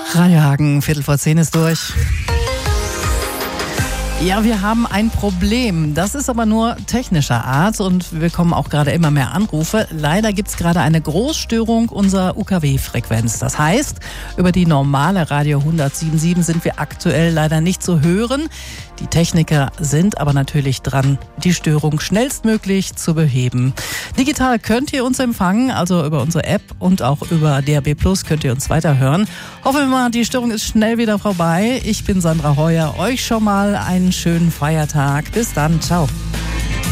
Radio Hagen, 10:15 ist durch. Ja, wir haben ein Problem. Das ist aber nur technischer Art und wir bekommen auch gerade immer mehr Anrufe. Leider gibt es gerade eine Großstörung unserer UKW-Frequenz. Das heißt, über die normale Radio 107.7 sind wir aktuell leider nicht zu hören. Die Techniker sind aber natürlich dran, die Störung schnellstmöglich zu beheben. Digital könnt ihr uns empfangen, also über unsere App und auch über DAB+ könnt ihr uns weiterhören. Hoffen wir mal, die Störung ist schnell wieder vorbei. Ich bin Sandra Heuer. Euch schon mal einen schönen Feiertag. Bis dann. Ciao.